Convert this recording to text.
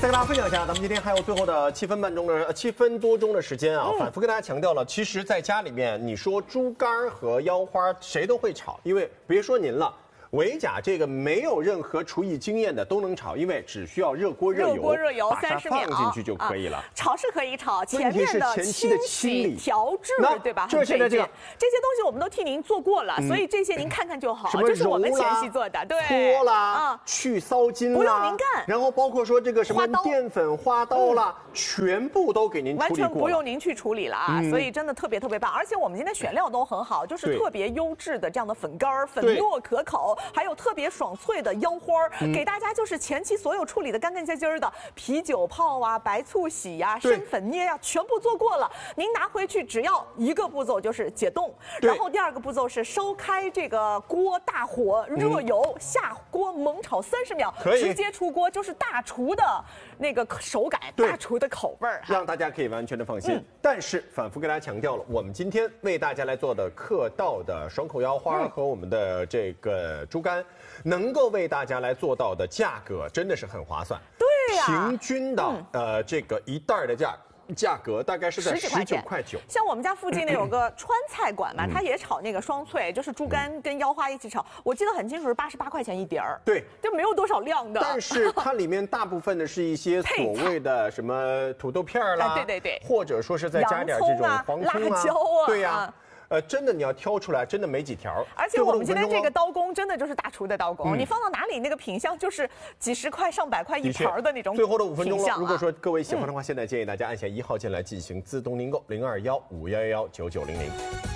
再跟大家分享一下，咱们今天还有最后的7分多钟的时间啊，反复跟大家强调了，其实在家里面，你说猪肝和腰花谁都会炒，因为别说您了。维甲这个没有任何厨艺经验的都能炒，因为只需要热锅热油把它放进去就可以了。 炒是可以炒，前面的清洗调制，对吧？ 就是现在这些东西我们都替您做过了，所以这些您看看就好。这是我们前期做的，对， 搓啦，去骚筋啦， 不用您干。 然后包括说这个什么淀粉花刀啦，全部都给您处理过， 完全不用您去处理了啊！所以真的特别棒，而且我们今天选料都很好，就是特别优质的这样的粉干，粉糯可口。还有特别爽脆的腰花，给大家就是前期所有处理的干干净净的，啤酒泡啊、白醋洗呀、生粉捏呀，全部做过了。您拿回去只要一个步骤，就是解冻，然后第二个步骤是烧开这个锅，大火热油下锅猛炒30秒，直接出锅，就是大厨的那个手感，大厨的口味儿， 让大家可以完全的放心。但是反复跟大家强调了，我们今天为大家来做的客道的爽口腰花和我们的这个猪肝，能够为大家来做到的价格真的是很划算。 对呀， 平均的这个一袋的价格大概是在19.9块。 像我们家附近呢有个川菜馆嘛，它也炒那个双脆，就是猪肝跟腰花一起炒，我记得很清楚是88块钱一碟儿。 对， 就没有多少量的。 但是它里面大部分的是一些所谓的什么土豆片啦， 对， 或者说是再加点这种黄葱辣椒啊， 对呀。真的你要挑出来，真的没几条。 而且我们今天这个刀工真的就是大厨的刀工，你放到哪里那个品相就是几十块、上百块一盘的那种。 最后的5分钟了，如果说各位喜欢的话，现在建议大家按下1号键来进行自动订购，0215119900。